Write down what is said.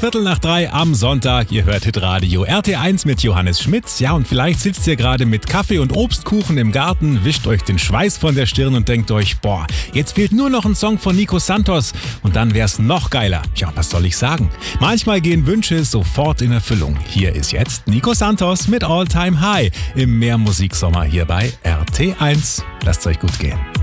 3:15 am Sonntag. Ihr hört Hitradio RT1 mit Johannes Schmitz. Ja, und vielleicht sitzt ihr gerade mit Kaffee und Obstkuchen im Garten, wischt euch den Schweiß von der Stirn und denkt euch, boah, jetzt fehlt nur noch ein Song von Nico Santos und dann wär's noch geiler. Ja, was soll ich sagen? Manchmal gehen Wünsche sofort in Erfüllung. Hier ist jetzt Nico Santos mit All Time High im Mehrmusiksommer hier bei RT1. Lasst's euch gut gehen.